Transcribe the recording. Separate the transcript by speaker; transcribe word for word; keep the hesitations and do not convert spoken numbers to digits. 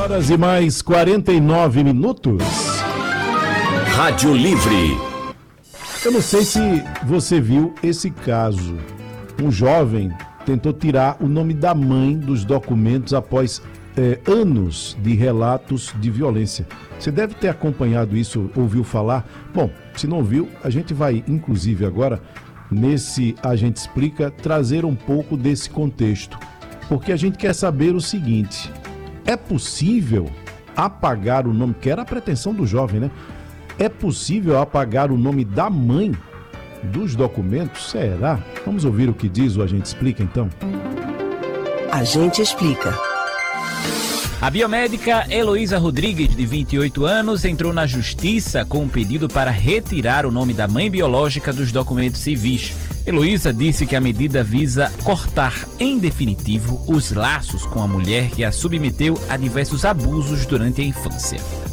Speaker 1: horas e mais quarenta e nove minutos.
Speaker 2: Rádio Livre.
Speaker 1: Eu não sei se você viu esse caso. Um jovem tentou tirar o nome da mãe dos documentos após é, anos de relatos de violência. Você deve ter acompanhado isso, ouviu falar? Bom, se não viu, a gente vai, inclusive agora, nesse A Gente Explica, trazer um pouco desse contexto. Porque a gente quer saber o seguinte: é possível apagar o nome, que era a pretensão do jovem, né? É possível apagar o nome da mãe dos documentos? Será? Vamos ouvir o que diz o A Gente Explica, então?
Speaker 3: A Gente Explica.
Speaker 4: A biomédica Heloísa Rodrigues, de vinte e oito anos, entrou na justiça com um pedido para retirar o nome da mãe biológica dos documentos civis. Heloísa disse que a medida visa cortar, em definitivo, os laços com a mulher que a submeteu a diversos abusos durante a infância.